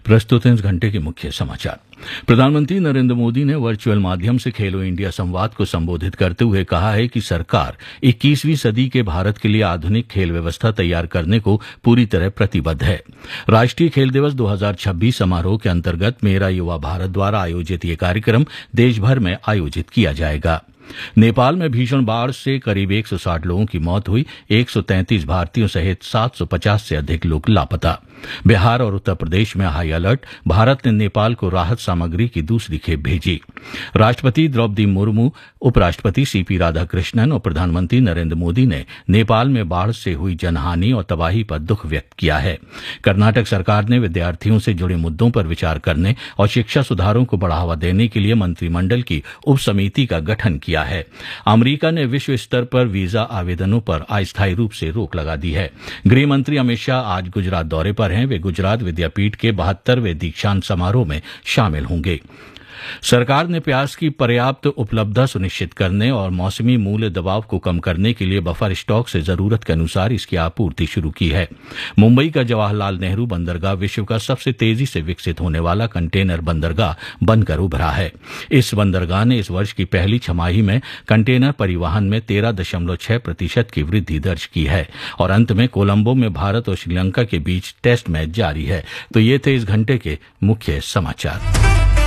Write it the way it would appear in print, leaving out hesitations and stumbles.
प्रस्तुत हैं इस घंटे के मुख्य समाचार। प्रधानमंत्री नरेंद्र मोदी ने वर्चुअल माध्यम से खेलो इंडिया संवाद को संबोधित करते हुए कहा है कि सरकार 21वीं सदी के भारत के लिए आधुनिक खेल व्यवस्था तैयार करने को पूरी तरह प्रतिबद्ध है। राष्ट्रीय खेल दिवस 2026 समारोह के अंतर्गत मेरा युवा भारत द्वारा आयोजित ये कार्यक्रम देश भर में आयोजित किया जाएगा। नेपाल में भीषण बाढ़ से करीब 160 लोगों की मौत हुई। 133 भारतीयों सहित 750 से अधिक लोग लापता। बिहार और उत्तर प्रदेश में हाई अलर्ट। भारत ने नेपाल को राहत सामग्री की दूसरी खेप भेजी। राष्ट्रपति द्रौपदी मुर्मू, उपराष्ट्रपति सीपी राधाकृष्णन और प्रधानमंत्री नरेंद्र मोदी ने नेपाल में बाढ़ से हुई जनहानि और तबाही पर दुख व्यक्त किया है। कर्नाटक सरकार ने विद्यार्थियों से जुड़े मुद्दों पर विचार करने और शिक्षा सुधारों को बढ़ावा देने के लिए मंत्रिमंडल की उप समिति का गठन किया है। अमेरिका ने विश्व स्तर पर वीजा आवेदनों पर अस्थायी रूप से रोक लगा दी है। गृह मंत्री अमित शाह आज गुजरात दौरे पर हैं। वे गुजरात विद्यापीठ के 72वें दीक्षांत समारोह में शामिल होंगे। सरकार ने प्याज की पर्याप्त उपलब्धता सुनिश्चित करने और मौसमी मूल्य दबाव को कम करने के लिए बफर स्टॉक से जरूरत के अनुसार इसकी आपूर्ति शुरू की है। मुंबई का जवाहरलाल नेहरू बंदरगाह विश्व का सबसे तेजी से विकसित होने वाला कंटेनर बंदरगाह बनकर उभरा है। इस बंदरगाह ने इस वर्ष की पहली छमाही में कंटेनर परिवहन में 13.6% की वृद्धि दर्ज की है। और अंत में कोलंबो में भारत और श्रीलंका के बीच टेस्ट मैच जारी है। तो ये थे इस घंटे के मुख्य समाचार।